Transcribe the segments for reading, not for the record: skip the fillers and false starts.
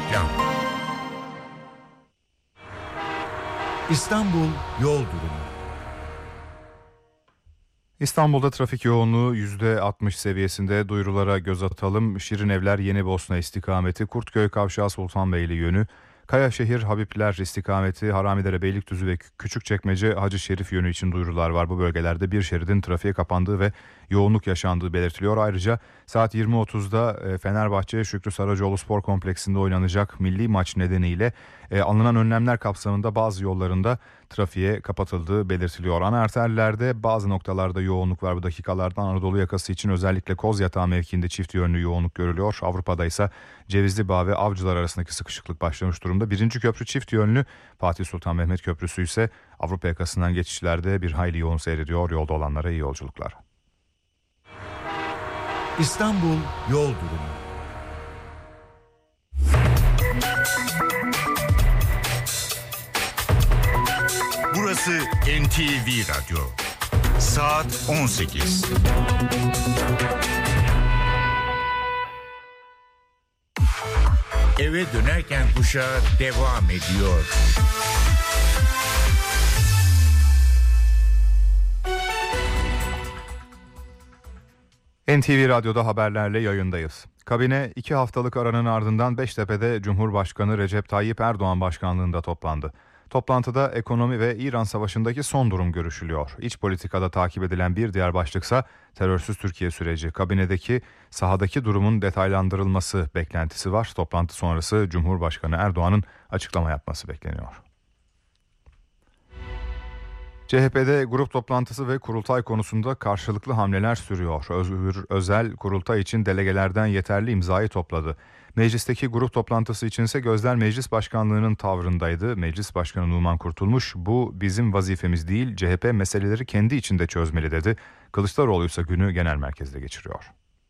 Reklam. İstanbul yol durumu. İstanbul'da trafik yoğunluğu %60 seviyesinde. Duyurulara göz atalım. Şirinevler Yenibosna istikameti, Kurtköy Kavşağı Sultanbeyli yönü, Kayaşehir Habibler istikameti, Haramidere Beylikdüzü ve Küçükçekmece Hacı Şerif yönü için duyurular var. Bu bölgelerde bir şeridin trafiğe kapandığı ve yoğunluk yaşandığı belirtiliyor. Ayrıca saat 20.30'da Fenerbahçe Şükrü Saracoğlu Spor Kompleksinde oynanacak milli maç nedeniyle alınan önlemler kapsamında bazı yollarında trafiğe kapatıldığı belirtiliyor. Ana arterlerde bazı noktalarda yoğunluk var bu dakikalardan. Anadolu yakası için özellikle Kozyatağı mevkiinde çift yönlü yoğunluk görülüyor. Avrupa'da ise Cevizlibağ ve Avcılar arasındaki sıkışıklık başlamış durumda. Birinci köprü çift yönlü, Fatih Sultan Mehmet Köprüsü ise Avrupa yakasından geçişlerde bir hayli yoğun seyrediyor. Yolda olanlara iyi yolculuklar. İstanbul yol durumu. Burası NTV Radyo. Saat 18. Eve dönerken kuşağı devam ediyor. NTV Radyo'da haberlerle yayındayız. Kabine 2 haftalık aranın ardından Beştepe'de Cumhurbaşkanı Recep Tayyip Erdoğan başkanlığında toplandı. Toplantıda ekonomi ve İran Savaşı'ndaki son durum görüşülüyor. İç politikada takip edilen bir diğer başlıksa terörsüz Türkiye süreci. Kabinedeki sahadaki durumun detaylandırılması beklentisi var. Toplantı sonrası Cumhurbaşkanı Erdoğan'ın açıklama yapması bekleniyor. CHP'de grup toplantısı ve kurultay konusunda karşılıklı hamleler sürüyor. Özgür Özel kurultay için delegelerden yeterli imzayı topladı. Meclisteki grup toplantısı içinse gözler Meclis Başkanlığı'nın tavrındaydı. Meclis Başkanı Numan Kurtulmuş, bu bizim vazifemiz değil, CHP meseleleri kendi içinde çözmeli dedi. Kılıçdaroğlu ise günü genel merkezde geçiriyor.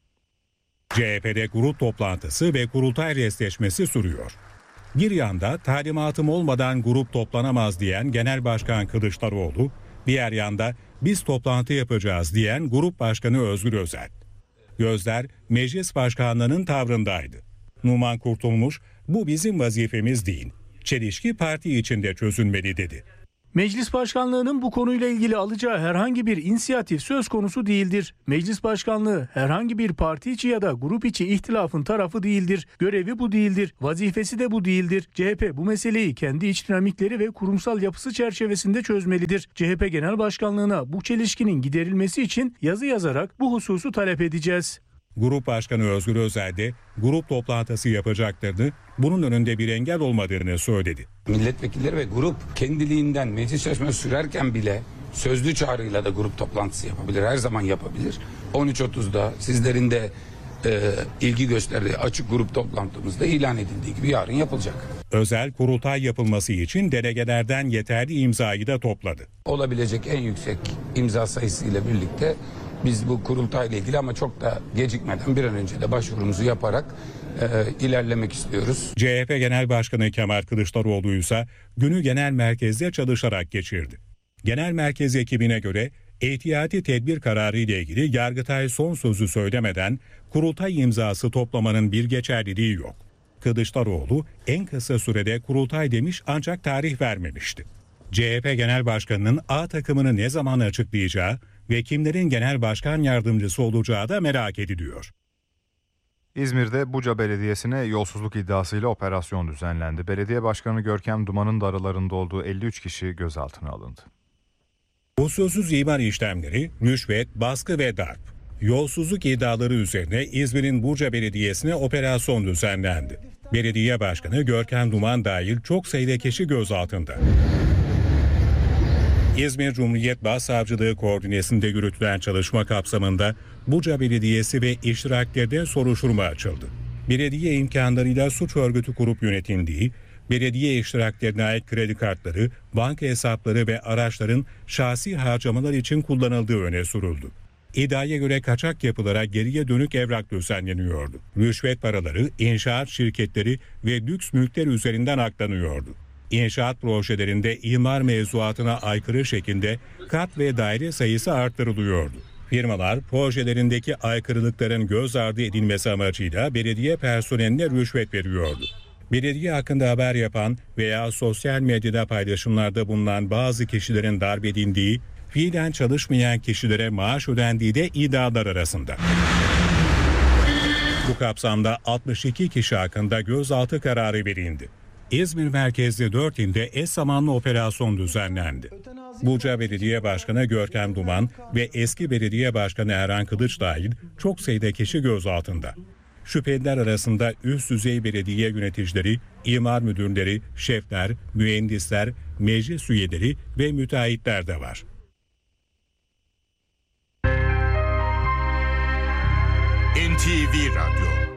CHP'de grup toplantısı ve kurultay restleşmesi sürüyor. Bir yanda talimatım olmadan grup toplanamaz diyen Genel Başkan Kılıçdaroğlu, diğer yanda biz toplantı yapacağız diyen Grup Başkanı Özgür Özel. Gözler Meclis Başkanlığı'nın tavrındaydı. Numan Kurtulmuş, bu bizim vazifemiz değil, çelişki parti içinde çözülmeli dedi. Meclis Başkanlığı'nın bu konuyla ilgili alacağı herhangi bir inisiyatif söz konusu değildir. Meclis Başkanlığı herhangi bir parti içi ya da grup içi ihtilafın tarafı değildir. Görevi bu değildir. Vazifesi de bu değildir. CHP bu meseleyi kendi iç dinamikleri ve kurumsal yapısı çerçevesinde çözmelidir. CHP Genel Başkanlığı'na bu çelişkinin giderilmesi için yazı yazarak bu hususu talep edeceğiz. Grup Başkanı Özgür Özel de grup toplantısı yapacaklarını, bunun önünde bir engel olmadığını söyledi. Milletvekilleri ve grup kendiliğinden meclis çalışması sürerken bile sözlü çağrıyla da grup toplantısı yapabilir. Her zaman yapabilir. 13.30'da sizlerin de ilgi gösterdiği açık grup toplantımızda ilan edildiği gibi yarın yapılacak. Özel kurultay yapılması için delegelerden yeterli imzayı da topladı. Olabilecek en yüksek imza sayısıyla birlikte biz bu kurultayla ilgili ama çok da gecikmeden bir an önce de başvurumuzu yaparak ilerlemek istiyoruz. CHP Genel Başkanı Kemal Kılıçdaroğlu ise günü genel merkezde çalışarak geçirdi. Genel merkez ekibine göre ihtiyati tedbir kararı ile ilgili Yargıtay son sözü söylemeden kurultay imzası toplamanın bir geçerliliği yok. Kılıçdaroğlu en kısa sürede kurultay demiş ancak tarih vermemişti. CHP Genel Başkanı'nın A takımını ne zaman açıklayacağı ve kimlerin genel başkan yardımcısı olacağı da merak ediliyor. İzmir'de Buca Belediyesi'ne yolsuzluk iddiasıyla operasyon düzenlendi. Belediye Başkanı Görkem Duman'ın da aralarında olduğu 53 kişi gözaltına alındı. Usulsüz imar işlemleri, rüşvet, baskı ve darp. Yolsuzluk iddiaları üzerine İzmir'in Buca Belediyesi'ne operasyon düzenlendi. Belediye Başkanı Görkem Duman dahil çok sayıda kişi gözaltında. İzmir Cumhuriyet Başsavcılığı koordinesinde yürütülen çalışma kapsamında Buca Belediyesi ve iştiraklerinde soruşturma açıldı. Belediye imkanlarıyla suç örgütü kurup yönetildiği, belediye iştiraklerine ait kredi kartları, banka hesapları ve araçların şahsi harcamalar için kullanıldığı öne sürüldü. İddiaya göre kaçak yapılara geriye dönük evrak düzenleniyordu. Rüşvet paraları, inşaat şirketleri ve lüks mülkler üzerinden aklanıyordu. İnşaat projelerinde imar mevzuatına aykırı şekilde kat ve daire sayısı arttırılıyordu. Firmalar projelerindeki aykırılıkların göz ardı edilmesi amacıyla belediye personeline rüşvet veriyordu. Belediye hakkında haber yapan veya sosyal medyada paylaşımlarda bulunan bazı kişilerin darp edildiği, fiilen çalışmayan kişilere maaş ödendiği de iddialar arasında. Bu kapsamda 62 kişi hakkında gözaltı kararı verildi. İzmir merkezli 4 ilde eş zamanlı operasyon düzenlendi. Buca Belediye Başkanı Görkem Duman ve eski Belediye Başkanı Erhan Kılıç dahil çok sayıda kişi gözaltında. Şüpheliler arasında üst düzey belediye yöneticileri, imar müdürleri, şefler, mühendisler, meclis üyeleri ve müteahhitler de var. NTV Radyo.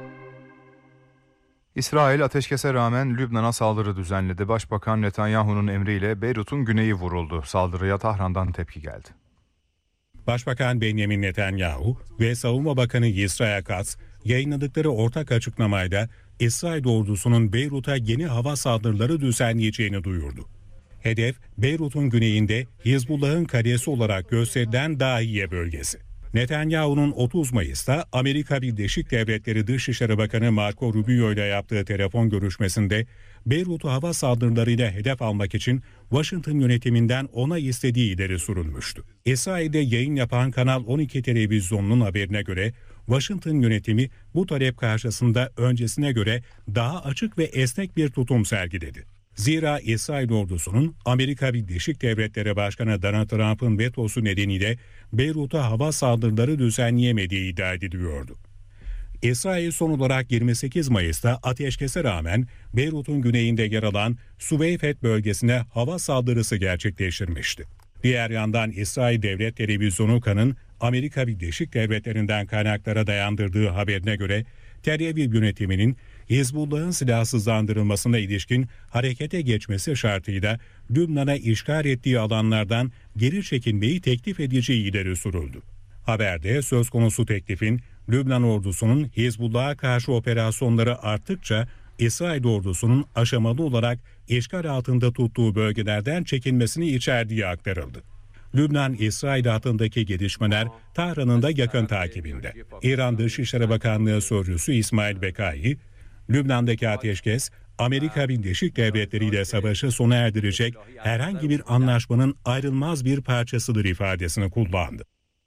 İsrail ateşkese rağmen Lübnan'a saldırı düzenledi. Başbakan Netanyahu'nun emriyle Beyrut'un güneyi vuruldu. Saldırıya Tahran'dan tepki geldi. Başbakan Benjamin Netanyahu ve Savunma Bakanı Israel Katz yayınladıkları ortak açıklamayla İsrail ordusunun Beyrut'a yeni hava saldırıları düzenleyeceğini duyurdu. Hedef Beyrut'un güneyinde Hizbullah'ın kalesi olarak gösterilen Dahiye bölgesi. Netanyahu'nun 30 Mayıs'ta Amerika Birleşik Devletleri Dışişleri Bakanı Marco Rubio ile yaptığı telefon görüşmesinde Beyrut'u hava saldırılarıyla hedef almak için Washington yönetiminden onay istediği ileri sürülmüştü. İsrail'de yayın yapan Kanal 12 televizyonunun haberine göre Washington yönetimi bu talep karşısında öncesine göre daha açık ve esnek bir tutum sergiledi. Zira İsrail ordusunun Amerika Birleşik Devletleri Başkanı Donald Trump'ın vetosu nedeniyle Beyrut'a hava saldırıları düzenleyemediği iddia ediliyordu. İsrail son olarak 28 Mayıs'ta ateşkese rağmen Beyrut'un güneyinde yer alan Süveyfet bölgesine hava saldırısı gerçekleştirmişti. Diğer yandan İsrail Devlet Televizyonu Kan'ın Amerika Birleşik Devletleri'nden kaynaklara dayandırdığı haberine göre Tel Aviv yönetiminin Hizbullah'ın silahsızlandırılmasına ilişkin harekete geçmesi şartıyla Lübnan'a işgal ettiği alanlardan geri çekilmeyi teklif edeceği ileri sürüldü. Haberde söz konusu teklifin Lübnan ordusunun Hizbullah'a karşı operasyonları arttıkça İsrail ordusunun aşamalı olarak işgal altında tuttuğu bölgelerden çekilmesini içerdiği aktarıldı. Lübnan-İsrail hattındaki gelişmeler Tahran'ın da yakın takibinde. İran Dışişleri Bakanlığı Sözcüsü İsmail Bekai, Lübnan'daki ateşkes, Amerika Birleşik Devletleri ile savaşı sona erdirecek herhangi bir anlaşmanın ayrılmaz bir parçasıdır ifadesini kullandı.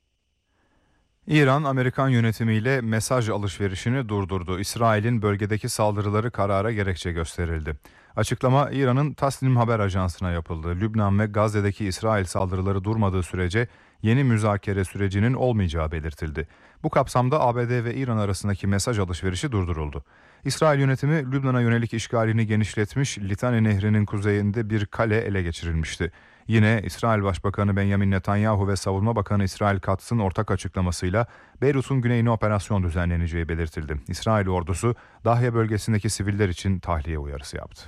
İran, Amerikan yönetimiyle mesaj alışverişini durdurdu. İsrail'in bölgedeki saldırıları karara gerekçe gösterildi. Açıklama İran'ın Tasnim haber ajansına yapıldı. Lübnan ve Gazze'deki İsrail saldırıları durmadığı sürece yeni müzakere sürecinin olmayacağı belirtildi. Bu kapsamda ABD ve İran arasındaki mesaj alışverişi durduruldu. İsrail yönetimi Lübnan'a yönelik işgalini genişletmiş, Litani Nehri'nin kuzeyinde bir kale ele geçirilmişti. Yine İsrail Başbakanı Benjamin Netanyahu ve Savunma Bakanı İsrail Katz'ın ortak açıklamasıyla Beyrut'un güneyine operasyon düzenleneceği belirtildi. İsrail ordusu Dahiye bölgesindeki siviller için tahliye uyarısı yaptı.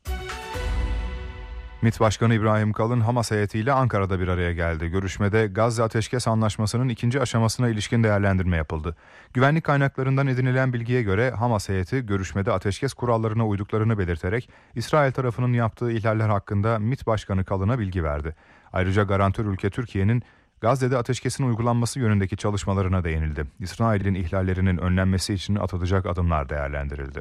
MİT Başkanı İbrahim Kalın Hamas heyetiyle Ankara'da bir araya geldi. Görüşmede Gazze Ateşkes Anlaşması'nın ikinci aşamasına ilişkin değerlendirme yapıldı. Güvenlik kaynaklarından edinilen bilgiye göre Hamas heyeti görüşmede ateşkes kurallarına uyduklarını belirterek İsrail tarafının yaptığı ihlaller hakkında MİT Başkanı Kalın'a bilgi verdi. Ayrıca garantör ülke Türkiye'nin Gazze'de ateşkesin uygulanması yönündeki çalışmalarına değinildi. İsrail'in ihlallerinin önlenmesi için atılacak adımlar değerlendirildi.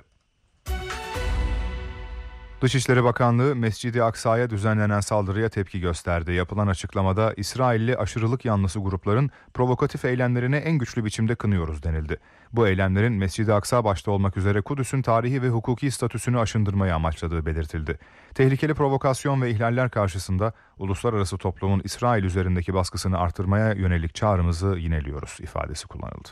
Dışişleri Bakanlığı Mescid-i Aksa'ya düzenlenen saldırıya tepki gösterdi. Yapılan açıklamada İsrailli aşırılık yanlısı grupların provokatif eylemlerini en güçlü biçimde kınıyoruz denildi. Bu eylemlerin Mescid-i Aksa başta olmak üzere Kudüs'ün tarihi ve hukuki statüsünü aşındırmayı amaçladığı belirtildi. Tehlikeli provokasyon ve ihlaller karşısında uluslararası toplumun İsrail üzerindeki baskısını artırmaya yönelik çağrımızı yineliyoruz ifadesi kullanıldı.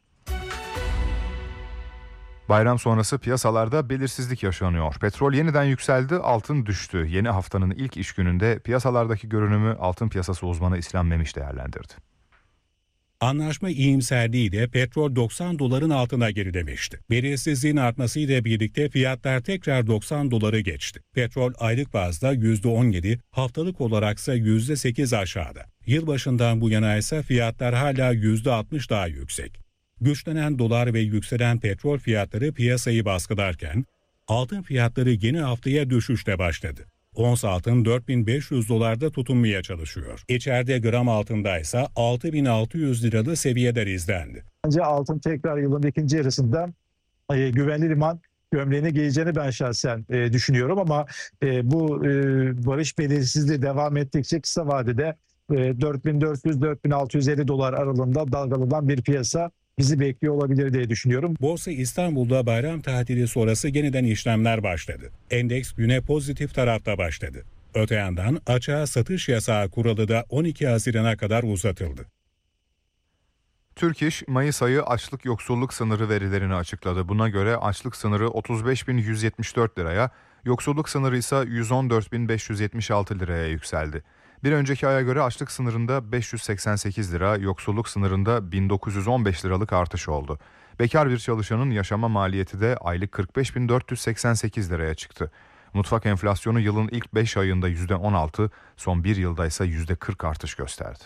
Bayram sonrası piyasalarda belirsizlik yaşanıyor. Petrol yeniden yükseldi, altın düştü. Yeni haftanın ilk iş gününde piyasalardaki görünümü altın piyasası uzmanı İslam Memiş değerlendirdi. Anlaşma iyimserliğiyle petrol 90 doların altına gerilemişti. Belirsizliğin artmasıyla birlikte fiyatlar tekrar 90 doları geçti. Petrol aylık bazda %17, haftalık olaraksa %8 aşağıda. Yılbaşından bu yana ise fiyatlar hala %60 daha yüksek. Güçlenen dolar ve yükselen petrol fiyatları piyasayı baskılarken altın fiyatları yeni haftaya düşüşle başladı. Ons altın 4500 dolarda tutunmaya çalışıyor. İçeride gram altında ise 6600 liralı seviyeler izlendi. Bence altın tekrar yılın ikinci yarısında güvenli liman gömleğine geleceğini ben şahsen düşünüyorum ama bu barış belirsizliği devam ettikçe kısa vadede 4.400-4.650 dolar aralığında dalgalanan bir piyasa bizi bekliyor olabilir diye düşünüyorum. Borsa İstanbul'da bayram tatili sonrası yeniden işlemler başladı. Endeks güne pozitif tarafta başladı. Öte yandan açığa satış yasağı kuralı da 12 Haziran'a kadar uzatıldı. Türk İş, Mayıs ayı açlık yoksulluk sınırı verilerini açıkladı. Buna göre açlık sınırı 35.174 liraya, yoksulluk sınırı ise 114.576 liraya yükseldi. Bir önceki aya göre açlık sınırında 588 lira, yoksulluk sınırında 1915 liralık artış oldu. Bekar bir çalışanın yaşama maliyeti de aylık 45.488 liraya çıktı. Mutfak enflasyonu yılın ilk 5 ayında %16, son bir yılda ise %40 artış gösterdi.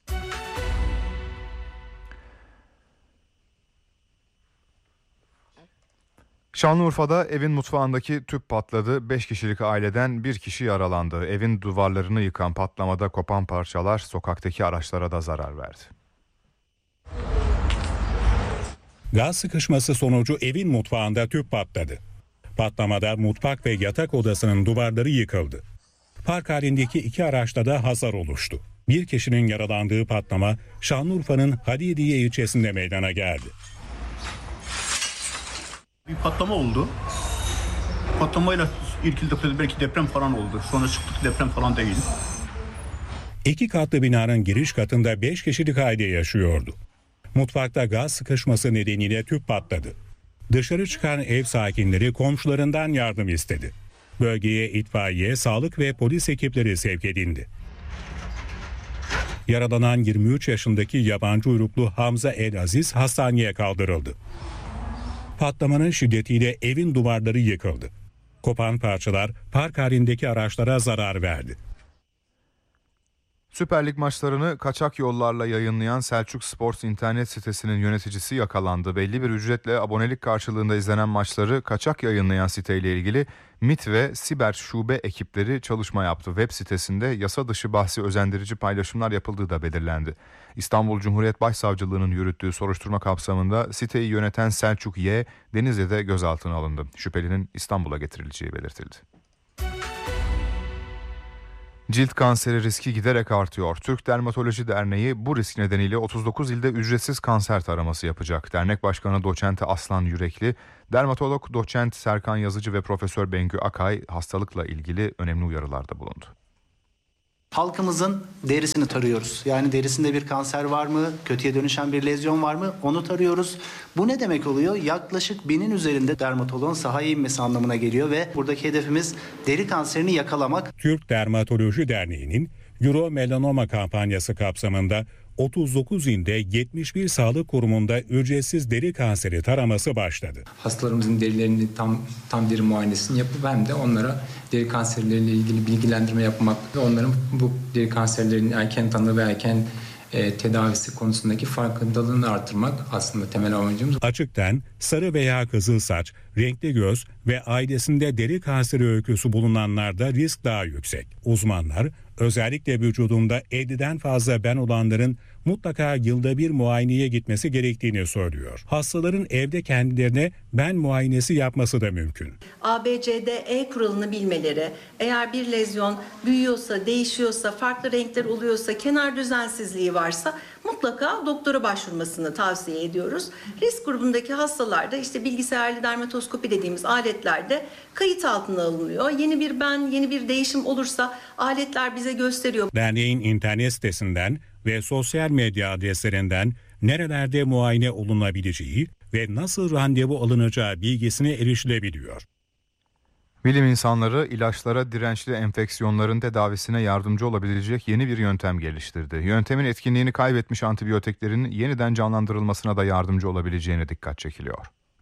Şanlıurfa'da evin mutfağındaki tüp patladı. 5 kişilik aileden bir kişi yaralandı. Evin duvarlarını yıkan patlamada kopan parçalar sokaktaki araçlara da zarar verdi. Gaz sıkışması sonucu evin mutfağında tüp patladı. Patlamada mutfak ve yatak odasının duvarları yıkıldı. Park halindeki 2 araçta da hasar oluştu. Bir kişinin yaralandığı patlama Şanlıurfa'nın Hadidiye ilçesinde meydana geldi. Bir patlama oldu. Patlamayla ilgili belki deprem falan oldu. Sonra çıktık, deprem falan değil. 2 katlı binanın giriş katında 5 kişilik aile yaşıyordu. Mutfakta gaz sıkışması nedeniyle tüp patladı. Dışarı çıkan ev sakinleri komşularından yardım istedi. Bölgeye itfaiye, sağlık ve polis ekipleri sevk edildi. Yaralanan 23 yaşındaki yabancı uyruklu Hamza El Aziz hastaneye kaldırıldı. Patlamanın şiddetiyle evin duvarları yıkıldı. Kopan parçalar park halindeki araçlara zarar verdi. Süper Lig maçlarını kaçak yollarla yayınlayan Selçuk Sports internet sitesinin yöneticisi yakalandı. Belli bir ücretle abonelik karşılığında izlenen maçları kaçak yayınlayan siteyle ilgili MİT ve Siber Şube ekipleri çalışma yaptı. Web sitesinde yasa dışı bahsi özendirici paylaşımlar yapıldığı da belirlendi. İstanbul Cumhuriyet Başsavcılığı'nın yürüttüğü soruşturma kapsamında siteyi yöneten Selçuk Y. Denizli'de gözaltına alındı. Şüphelinin İstanbul'a getirileceği belirtildi. Cilt kanseri riski giderek artıyor. Türk Dermatoloji Derneği bu risk nedeniyle 39 ilde ücretsiz kanser taraması yapacak. Dernek Başkanı Doçent Aslan Yürekli, dermatolog Doçent Serkan Yazıcı ve Profesör Bengü Akay hastalıkla ilgili önemli uyarılarda bulundu. Halkımızın derisini tarıyoruz. Yani derisinde bir kanser var mı? Kötüye dönüşen bir lezyon var mı? Onu tarıyoruz. Bu ne demek oluyor? Yaklaşık 1000'in üzerinde dermatoloğun sahaya inmesi anlamına geliyor ve buradaki hedefimiz deri kanserini yakalamak. Türk Dermatoloji Derneği'nin Euro Melanoma kampanyası kapsamında 39 ilde 71 sağlık kurumunda ücretsiz deri kanseri taraması başladı. Hastalarımızın derilerini tam deri muayenesini yapıp hem de onlara deri kanserleriyle ilgili bilgilendirme yapmak ve onların bu deri kanserlerinin erken tanı ve erken tedavisi konusundaki farkındalığını artırmak aslında temel amacımız. Açıkten sarı veya kızıl saç, renkli göz ve ailesinde deri kanseri öyküsü bulunanlarda risk daha yüksek. Uzmanlar özellikle vücudunda 50'den fazla ben olanların mutlaka yılda bir muayeneye gitmesi gerektiğini söylüyor. Hastaların evde kendilerine ben muayenesi yapması da mümkün. ABCDE kuralını bilmeleri, eğer bir lezyon büyüyorsa, değişiyorsa, farklı renkler oluyorsa, kenar düzensizliği varsa mutlaka doktora başvurmasını tavsiye ediyoruz. Risk grubundaki hastalarda işte bilgisayarlı dermatoskopi dediğimiz aletlerde kayıt altına alınıyor. Yeni bir yeni bir değişim olursa aletler bize gösteriyor. Derneğin internet sitesinden ve sosyal medya adreslerinden nerelerde muayene olunabileceği ve nasıl randevu alınacağı bilgisine erişilebiliyor. Bilim insanları ilaçlara dirençli enfeksiyonların tedavisine yardımcı olabilecek yeni bir yöntem geliştirdi. Yöntemin etkinliğini kaybetmiş antibiyotiklerin yeniden canlandırılmasına da yardımcı olabileceğine dikkat çekiliyor.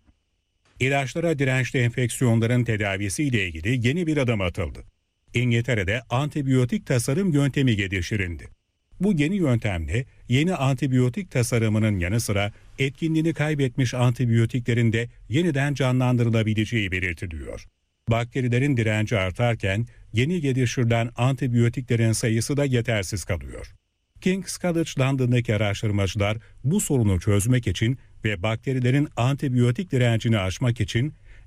İlaçlara dirençli enfeksiyonların tedavisiyle ilgili yeni bir adım atıldı. İngiltere'de antibiyotik tasarım yöntemi geliştirildi. Bu yeni yöntemle yeni antibiyotik tasarımının yanı sıra etkinliğini kaybetmiş antibiyotiklerin de yeniden canlandırılabileceği belirtiliyor. Bakterilerin direnci artarken yeni geliştirilen antibiyotiklerin sayısı da yetersiz kalıyor. King's College London'daki araştırmacılar bu sorunu çözmek için ve bakterilerin antibiyotik direncini aşmak için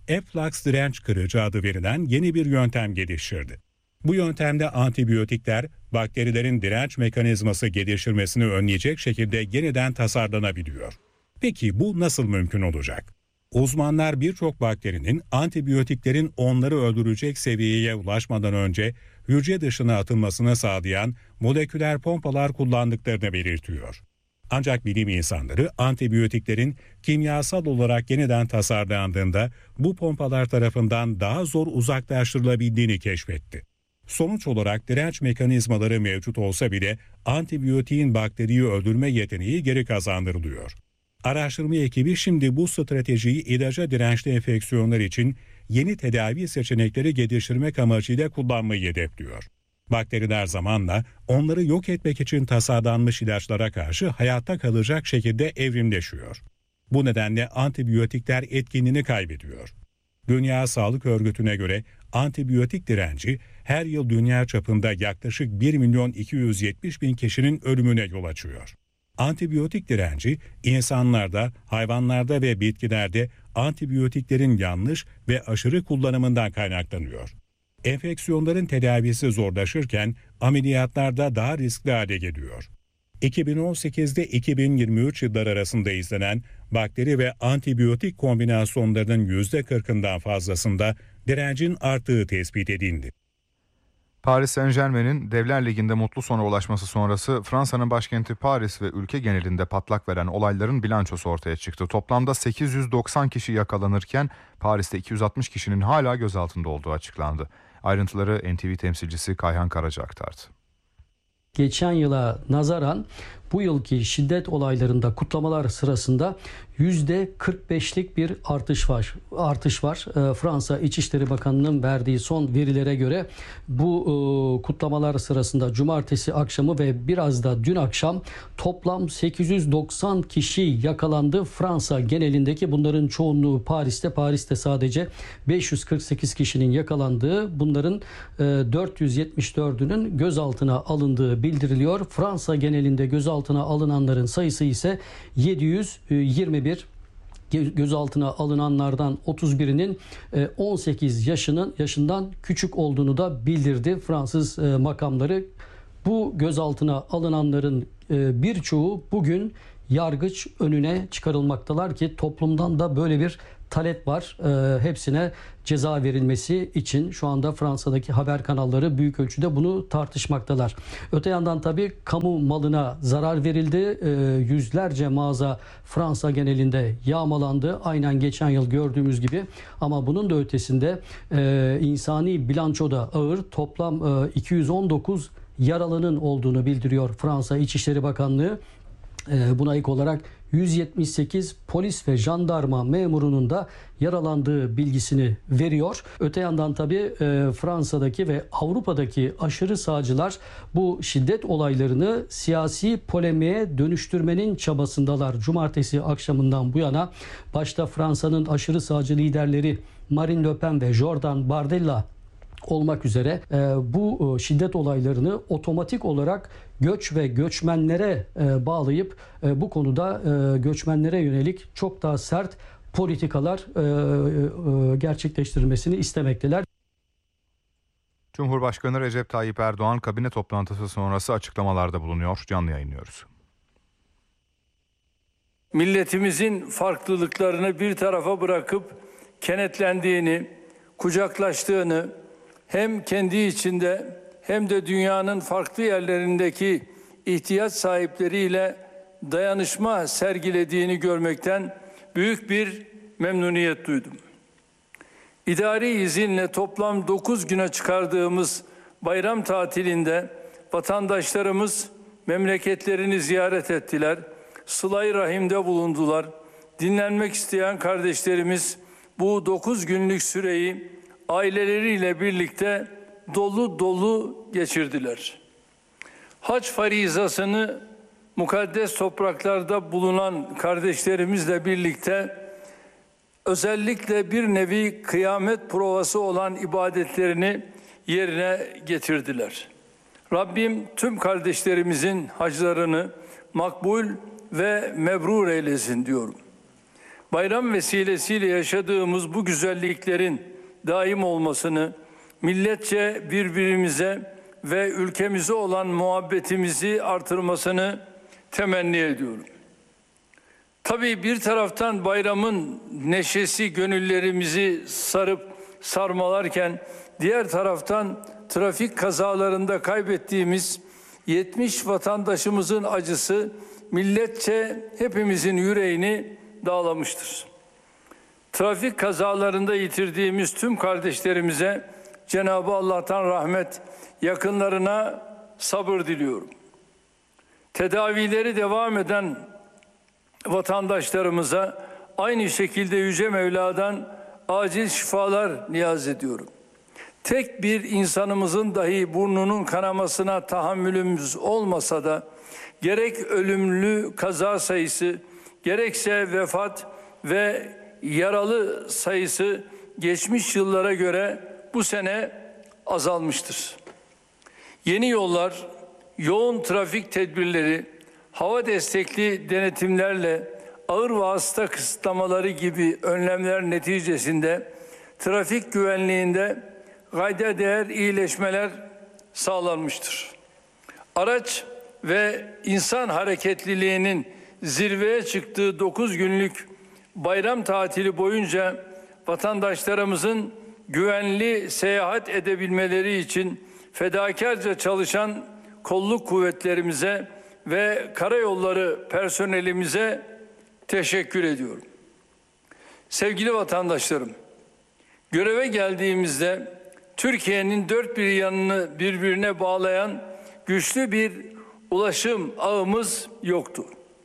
Efflux direnç kırıcı adı verilen yeni bir yöntem geliştirdi. Bu yöntemde antibiyotikler bakterilerin direnç mekanizması geliştirmesini önleyecek şekilde yeniden tasarlanabiliyor. Peki bu nasıl mümkün olacak? Uzmanlar birçok bakterinin antibiyotiklerin onları öldürecek seviyeye ulaşmadan önce hücre dışına atılmasını sağlayan moleküler pompalar kullandıklarını belirtiyor. Ancak bilim insanları antibiyotiklerin kimyasal olarak yeniden tasarlandığında bu pompalar tarafından daha zor uzaklaştırılabildiğini keşfetti. Sonuç olarak direnç mekanizmaları mevcut olsa bile antibiyotiğin bakteriyi öldürme yeteneği geri kazandırılıyor. Araştırma ekibi şimdi bu stratejiyi ilaca dirençli enfeksiyonlar için yeni tedavi seçenekleri geliştirmek amacıyla kullanmayı hedefliyor. Bakteriler zamanla onları yok etmek için tasarlanmış ilaçlara karşı hayatta kalacak şekilde evrimleşiyor. Bu nedenle antibiyotikler etkinliğini kaybediyor. Dünya Sağlık Örgütü'ne göre antibiyotik direnci her yıl dünya çapında yaklaşık 1.270.000 kişinin ölümüne yol açıyor. Antibiyotik direnci insanlarda, hayvanlarda ve bitkilerde antibiyotiklerin yanlış ve aşırı kullanımından kaynaklanıyor. Enfeksiyonların tedavisi zorlaşırken ameliyatlar da daha riskli hale geliyor. 2018'de 2023 yılları arasında izlenen bakteri ve antibiyotik kombinasyonlarının %40'ından fazlasında direncin arttığı tespit edildi. Paris Saint-Germain'in Devler Ligi'nde mutlu sona ulaşması sonrası Fransa'nın başkenti Paris ve ülke genelinde patlak veren olayların bilançosu ortaya çıktı. Toplamda 890 kişi yakalanırken Paris'te 260 kişinin hala gözaltında olduğu açıklandı. Ayrıntıları NTV temsilcisi Kayhan Karaca aktardı. Geçen yıla nazaran bu yılki şiddet olaylarında kutlamalar sırasında %45'lik bir artış var. Fransa İçişleri Bakanı'nın verdiği son verilere göre bu kutlamalar sırasında cumartesi akşamı ve biraz da dün akşam toplam 890 kişi yakalandı. Fransa genelindeki bunların çoğunluğu Paris'te sadece 548 kişinin yakalandığı, bunların 474'ünün gözaltına alındığı bildiriliyor. Fransa genelinde gözaltına alınanların sayısı ise 721. Gözaltına alınanlardan 31'inin 18 yaşından küçük olduğunu da bildirdi Fransız makamları. Bu gözaltına alınanların birçoğu bugün yargıç önüne çıkarılmaktalar ki toplumdan da böyle bir talep var. Hepsine ceza verilmesi için şu anda Fransa'daki haber kanalları büyük ölçüde bunu tartışmaktalar. Öte yandan tabii kamu malına zarar verildi. Yüzlerce mağaza Fransa genelinde yağmalandı. Aynen geçen yıl gördüğümüz gibi. Ama bunun da ötesinde insani bilanço da ağır. Toplam 219 yaralının olduğunu bildiriyor Fransa İçişleri Bakanlığı. Buna ek olarak 178 polis ve jandarma memurunun da yaralandığı bilgisini veriyor. Öte yandan tabii Fransa'daki ve Avrupa'daki aşırı sağcılar bu şiddet olaylarını siyasi polemiğe dönüştürmenin çabasındalar. Cumartesi akşamından bu yana başta Fransa'nın aşırı sağcı liderleri Marine Le Pen ve Jordan Bardella olmak üzere bu şiddet olaylarını otomatik olarak göç ve göçmenlere bağlayıp bu konuda göçmenlere yönelik çok daha sert politikalar gerçekleştirilmesini istemekteler. Cumhurbaşkanı Recep Tayyip Erdoğan kabine toplantısı sonrası açıklamalarda bulunuyor. Canlı yayınlıyoruz. Milletimizin farklılıklarını bir tarafa bırakıp kenetlendiğini, kucaklaştığını, hem kendi içinde hem de dünyanın farklı yerlerindeki ihtiyaç sahipleriyle dayanışma sergilediğini görmekten büyük bir memnuniyet duydum. İdari izinle toplam 9 güne çıkardığımız bayram tatilinde vatandaşlarımız memleketlerini ziyaret ettiler, sıla-i rahimde bulundular. Dinlenmek isteyen kardeşlerimiz bu 9 günlük süreyi aileleriyle birlikte dolu dolu geçirdiler. Hac farizasını mukaddes topraklarda bulunan kardeşlerimizle birlikte özellikle bir nevi kıyamet provası olan ibadetlerini yerine getirdiler. Rabbim tüm kardeşlerimizin haclarını makbul ve mebrur eylesin diyorum. bayram vesilesiyle yaşadığımız bu güzelliklerin daim olmasını, milletçe birbirimize ve ülkemize olan muhabbetimizi artırmasını temenni ediyorum. Tabii bir taraftan bayramın neşesi gönüllerimizi sarıp sarmalarken, diğer taraftan trafik kazalarında kaybettiğimiz 70 vatandaşımızın acısı milletçe hepimizin yüreğini dağlamıştır. Trafik kazalarında yitirdiğimiz tüm kardeşlerimize Cenab-ı Allah'tan rahmet, yakınlarına sabır diliyorum. Tedavileri devam eden vatandaşlarımıza aynı şekilde Yüce Mevla'dan acil şifalar niyaz ediyorum. Tek bir insanımızın dahi burnunun kanamasına tahammülümüz olmasa da gerek ölümlü kaza sayısı, gerekse vefat ve yaralı sayısı geçmiş yıllara göre bu sene azalmıştır. Yeni yollar, yoğun trafik tedbirleri, hava destekli denetimlerle ağır vasıta kısıtlamaları gibi önlemler neticesinde trafik güvenliğinde kayda değer iyileşmeler sağlanmıştır. Araç ve insan hareketliliğinin zirveye çıktığı 9 günlük bayram tatili boyunca vatandaşlarımızın güvenli seyahat edebilmeleri için fedakarca çalışan kolluk kuvvetlerimize ve karayolları personelimize teşekkür ediyorum. Sevgili vatandaşlarım, göreve geldiğimizde Türkiye'nin dört bir yanını birbirine bağlayan güçlü bir ulaşım ağımız yoktu.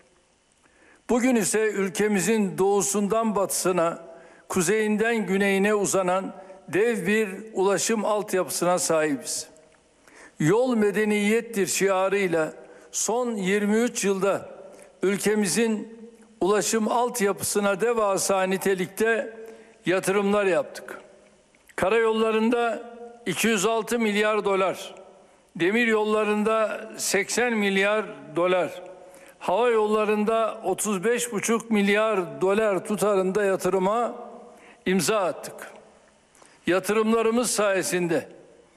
Bugün ise ülkemizin doğusundan batısına, kuzeyinden güneyine uzanan dev bir ulaşım altyapısına sahibiz. Yol medeniyettir şiarıyla son 23 yılda ülkemizin ulaşım altyapısına devasa nitelikte yatırımlar yaptık. Karayollarında 206 milyar dolar, demir yollarında 80 milyar dolar, hava yollarında 35,5 milyar dolar tutarında yatırıma imza attık. Yatırımlarımız sayesinde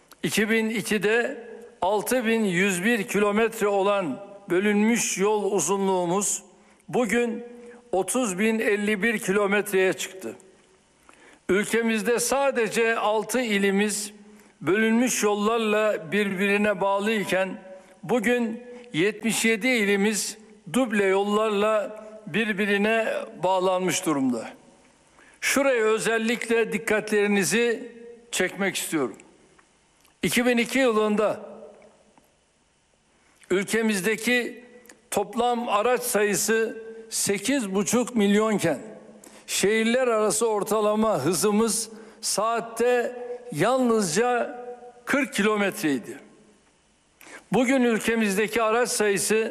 2002'de 6.101 kilometre olan bölünmüş yol uzunluğumuz bugün 30.051 kilometreye çıktı. Ülkemizde sadece 6 ilimiz bölünmüş yollarla birbirine bağlı iken bugün 77 ilimiz duble yollarla birbirine bağlanmış durumda. Şuraya özellikle dikkatlerinizi çekmek istiyorum. 2002 yılında ülkemizdeki toplam araç sayısı 8,5 milyonken şehirler arası ortalama hızımız saatte yalnızca 40 kilometreydi. Bugün ülkemizdeki araç sayısı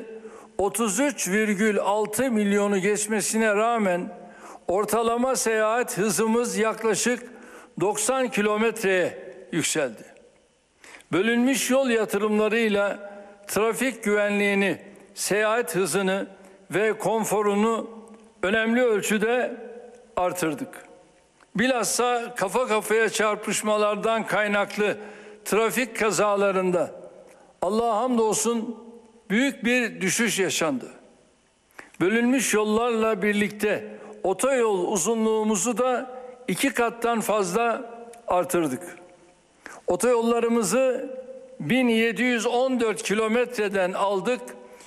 33,6 milyonu geçmesine rağmen ortalama seyahat hızımız yaklaşık 90 kilometreye yükseldi. Bölünmüş yol yatırımlarıyla trafik güvenliğini, seyahat hızını ve konforunu önemli ölçüde artırdık. Bilhassa kafa kafaya çarpışmalardan kaynaklı trafik kazalarında Allah'a hamdolsun büyük bir düşüş yaşandı. Bölünmüş yollarla birlikte otoyol uzunluğumuzu da 2 kattan fazla artırdık. Otoyollarımızı 1714 kilometreden aldık,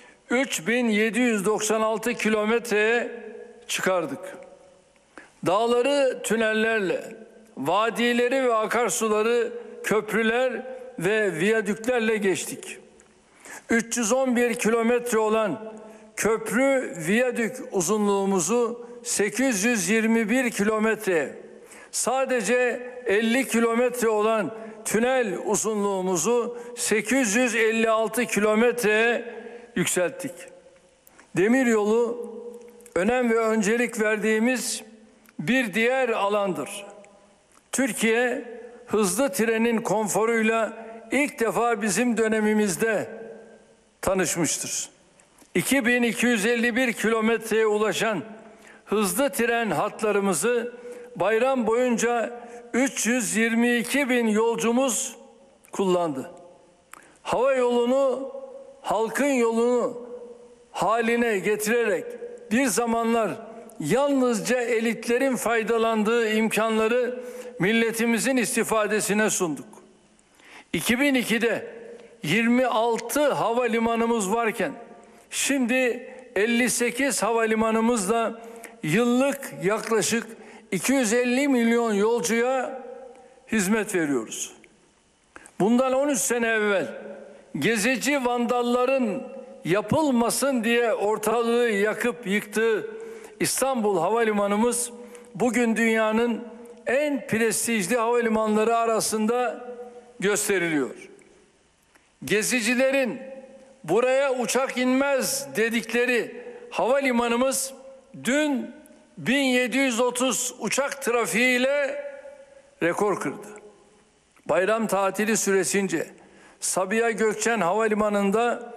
3796 kilometreye çıkardık. Dağları tünellerle, vadileri ve akarsuları köprüler ve viyadüklerle geçtik. 311 kilometre olan köprü viyadük uzunluğumuzu 821 kilometreye, sadece 50 kilometre olan tünel uzunluğumuzu 856 kilometreye yükselttik. Demiryolu önem ve öncelik verdiğimiz bir diğer alandır. Türkiye hızlı trenin konforuyla ilk defa bizim dönemimizde tanışmıştır. 2251 kilometreye ulaşan hızlı tren hatlarımızı bayram boyunca 322 bin yolcumuz kullandı. Hava yolunu halkın yolunu haline getirerek bir zamanlar yalnızca elitlerin faydalandığı imkanları milletimizin istifadesine sunduk. 2002'de 26 havalimanımız varken şimdi 58 havalimanımızla yıllık yaklaşık 250 milyon yolcuya hizmet veriyoruz. Bundan 13 sene evvel gezici vandalların yapılmasın diye ortalığı yakıp yıktığı İstanbul Havalimanımız bugün dünyanın en prestijli havalimanları arasında gösteriliyor. Gezicilerin buraya uçak inmez dedikleri havalimanımız dün 1730 uçak trafiğiyle rekor kırdı. Bayram tatili süresince Sabiha Gökçen Havalimanı'nda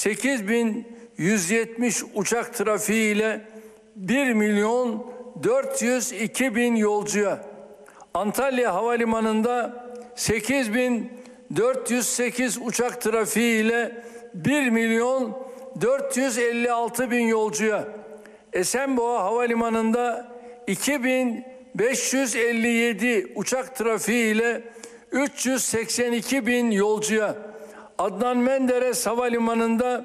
8170 uçak trafiğiyle 1.402.000 yolcuya, Antalya Havalimanı'nda 8408 uçak trafiğiyle 1.456.000 yolcuya, Esenboğa Havalimanı'nda 2557 uçak trafiğiyle 382.000 yolcuya, Adnan Menderes Havalimanı'nda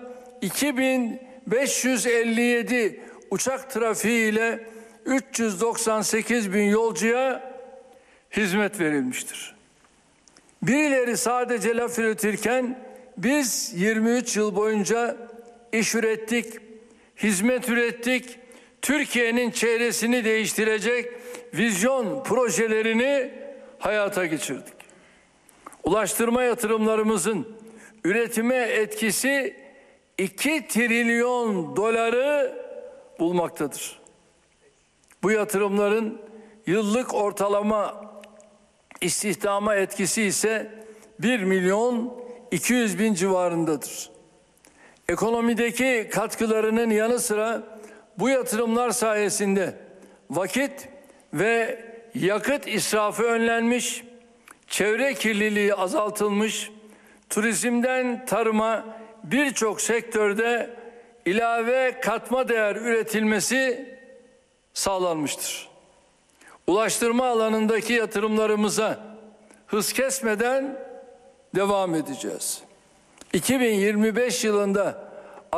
2557 uçak trafiğiyle 398.000 yolcuya hizmet verilmiştir. Birileri sadece laf üretirken biz 23 yıl boyunca iş ürettik, hizmet ürettik, Türkiye'nin çehresini değiştirecek vizyon projelerini hayata geçirdik. Ulaştırma yatırımlarımızın üretime etkisi 2 trilyon doları bulmaktadır. Bu yatırımların yıllık ortalama istihdama etkisi ise 1.200.000 civarındadır. Ekonomideki katkılarının yanı sıra bu yatırımlar sayesinde vakit ve yakıt israfı önlenmiş, çevre kirliliği azaltılmış, turizmden tarıma birçok sektörde ilave katma değer üretilmesi sağlanmıştır. Ulaştırma alanındaki yatırımlarımıza hız kesmeden devam edeceğiz. 2025 yılında